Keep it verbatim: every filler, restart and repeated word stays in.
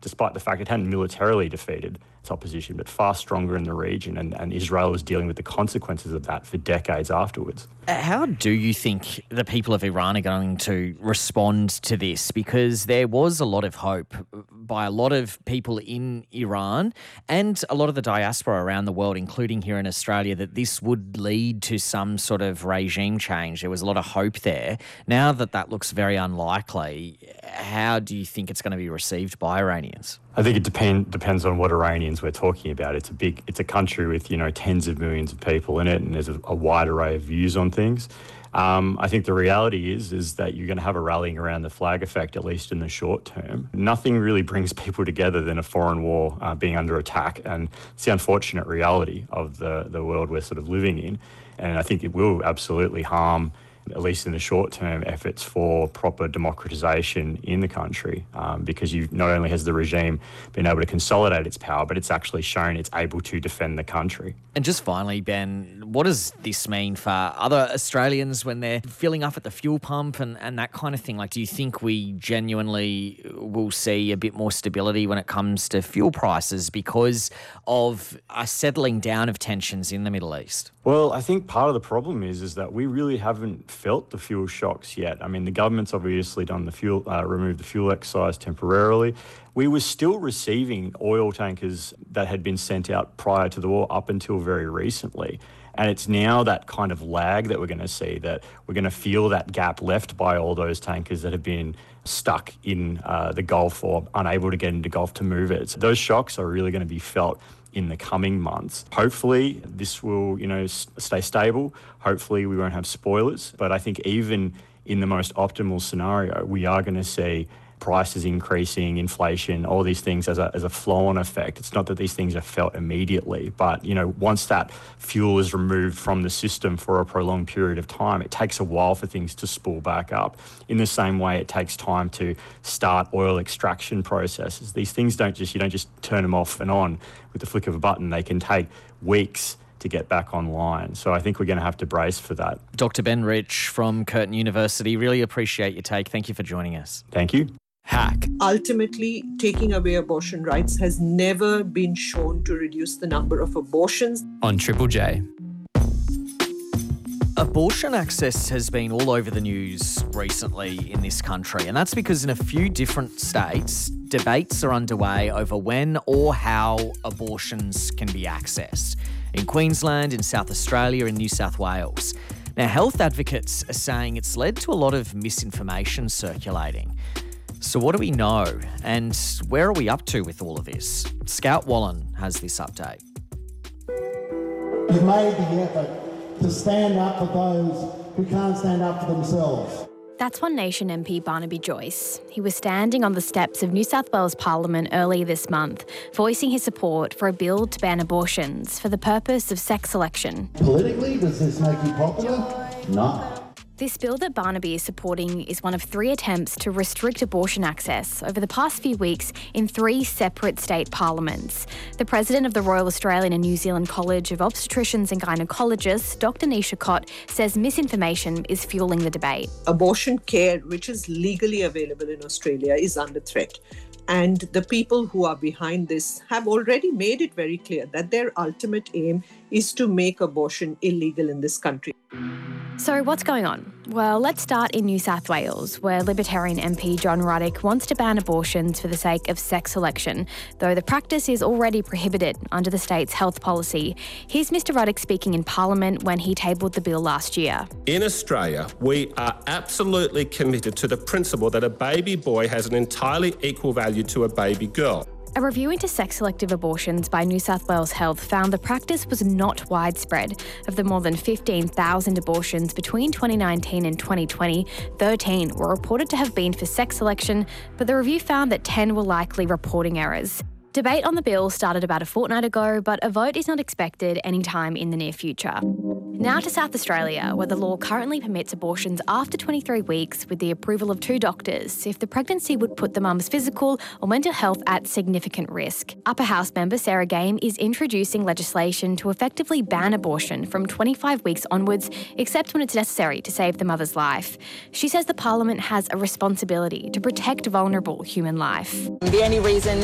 despite the fact it hadn't militarily defeated its opposition, but far stronger in the region, and, and Israel was dealing with the consequences of that for decades afterwards. How do you think the people of Iran are going to respond to this? Because there was a lot of hope by a lot of people in Iran and a lot of the diaspora around the world, including here in Australia, that this would lead to some sort of regime change. There was a lot of hope there. Now that that looks very unlikely, how do you think it's going to be received by Iranians? I think it depend, depends on what Iranians we're talking about. It's a big, it's a country with, you know, tens of millions of people in it, and there's a, a wide array of views on things. Um, I think the reality is is that you're going to have a rallying around the flag effect, at least in the short term. Nothing really brings people together than a foreign war uh, being under attack, and it's the unfortunate reality of the, the world we're sort of living in. And I think it will absolutely harm, at least in the short term, efforts for proper democratisation in the country, um, because you not only has the regime been able to consolidate its power, but it's actually shown it's able to defend the country. And just finally, Ben, what does this mean for other Australians when they're filling up at the fuel pump and, and that kind of thing? Like, do you think we genuinely will see a bit more stability when it comes to fuel prices because of a settling down of tensions in the Middle East? Well, I think part of the problem is is that we really haven't felt the fuel shocks yet. I mean, the government's obviously done the fuel, uh, removed the fuel excise temporarily. We were still receiving oil tankers that had been sent out prior to the war up until very recently. And it's now that kind of lag that we're going to see, that we're going to feel that gap left by all those tankers that have been stuck in uh, the Gulf or unable to get into Gulf to move it. So those shocks are really going to be felt in the coming months. Hopefully this will, you know, s- stay stable. Hopefully we won't have spoilers. But I think even in the most optimal scenario, we are going to see prices increasing, inflation, all these things as a as a flow-on effect. It's not that these things are felt immediately, but, you know, once that fuel is removed from the system for a prolonged period of time, it takes a while for things to spool back up. In the same way, it takes time to start oil extraction processes. These things don't just, you don't just turn them off and on with the flick of a button. They can take weeks to get back online. So I think we're going to have to brace for that. Doctor Ben Rich from Curtin University, really appreciate your take. Thank you for joining us. Thank you. Hack. Ultimately, taking away abortion rights has never been shown to reduce the number of abortions. On Triple J. Abortion access has been all over the news recently in this country, and that's because in a few different states, debates are underway over when or how abortions can be accessed. In Queensland, in South Australia, in New South Wales. Now, health advocates are saying it's led to a lot of misinformation circulating. So what do we know, and where are we up to with all of this? Scout Wallen has this update. You've made the effort to stand up for those who can't stand up for themselves. That's One Nation M P Barnaby Joyce. He was standing on the steps of New South Wales Parliament earlier this month, voicing his support for a bill to ban abortions for the purpose of sex selection. Politically, does this make you popular? No. This bill that Barnaby is supporting is one of three attempts to restrict abortion access over the past few weeks in three separate state parliaments. The president of the Royal Australian and New Zealand College of Obstetricians and Gynaecologists, Doctor Nisha Kott, says misinformation is fueling the debate. Abortion care, which is legally available in Australia, is under threat. And the people who are behind this have already made it very clear that their ultimate aim is to make abortion illegal in this country. So what's going on? Well, let's start in New South Wales, where Libertarian M P John Ruddock wants to ban abortions for the sake of sex selection, though the practice is already prohibited under the state's health policy. Here's Mister Ruddock speaking in Parliament when he tabled the bill last year. In Australia, we are absolutely committed to the principle that a baby boy has an entirely equal value to a baby girl. A review into sex-selective abortions by New South Wales Health found the practice was not widespread. Of the more than fifteen thousand abortions between twenty nineteen and twenty twenty, thirteen were reported to have been for sex selection, but the review found that ten were likely reporting errors. Debate on the bill started about a fortnight ago, but a vote is not expected anytime in the near future. Now to South Australia, where the law currently permits abortions after twenty-three weeks with the approval of two doctors if the pregnancy would put the mum's physical or mental health at significant risk. Upper House member Sarah Game is introducing legislation to effectively ban abortion from twenty-five weeks onwards, except when it's necessary to save the mother's life. She says the Parliament has a responsibility to protect vulnerable human life. The only reason